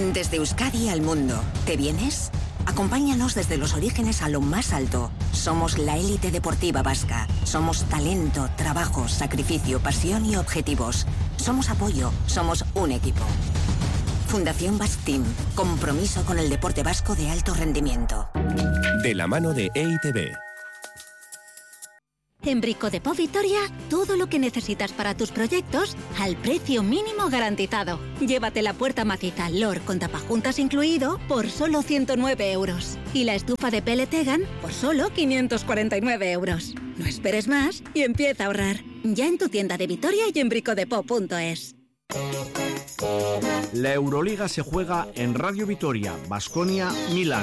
Desde Euskadi al mundo. ¿Te vienes? Acompáñanos desde los orígenes a lo más alto. Somos la élite deportiva vasca. Somos talento, trabajo, sacrificio, pasión y objetivos. Somos apoyo. Somos un equipo. Fundación Basque Team. Compromiso con el deporte vasco de alto rendimiento. De la mano de EITB. En Brico Depot Vitoria, todo lo que necesitas para tus proyectos al precio mínimo garantizado. Llévate la puerta maciza LOR con tapajuntas incluido por solo 109 euros. Y la estufa de Peletegan por solo 549 euros. No esperes más y empieza a ahorrar. Ya en tu tienda de Vitoria y en bricodepot.es. La Euroliga se juega en Radio Vitoria, Baskonia, Milán.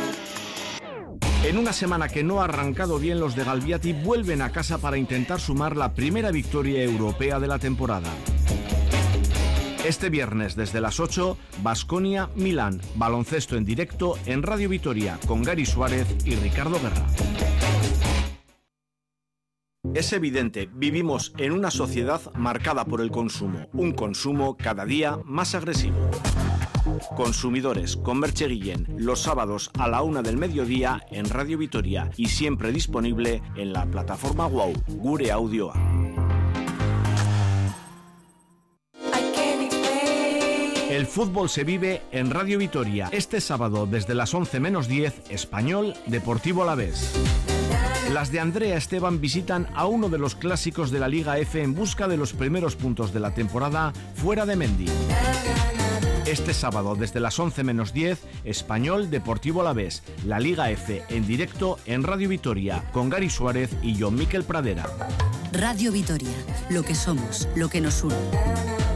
En una semana que no ha arrancado bien, los de Galbiati vuelven a casa para intentar sumar la primera victoria europea de la temporada. Este viernes desde las 8, Baskonia, Milán, baloncesto en directo en Radio Vitoria con Gary Suárez y Ricardo Guerra. Es evidente, vivimos en una sociedad marcada por el consumo, un consumo cada día más agresivo. Consumidores con Merche Guillén, los sábados a la 1 del mediodía en Radio Vitoria y siempre disponible en la plataforma WOW, Gure Audioa. El fútbol se vive en Radio Vitoria. Este sábado desde las 11 menos 10, Español, Deportivo Alavés. Las de Andrea Esteban visitan a uno de los clásicos de la Liga F en busca de los primeros puntos de la temporada fuera de Mendy. Este sábado desde las 11 menos 10, Español, Deportivo Alavés, la Liga F en directo en Radio Vitoria con Gary Suárez y John Miquel Pradera. Radio Vitoria, lo que somos, lo que nos une.